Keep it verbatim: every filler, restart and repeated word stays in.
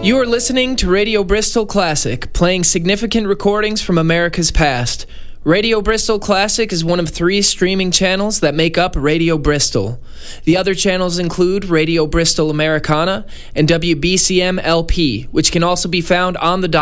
You are listening to Radio Bristol Classic, playing significant recordings from America's past. Radio Bristol Classic is one of three streaming channels that make up Radio Bristol. The other channels include Radio Bristol Americana and W B C M L P, which can also be found on the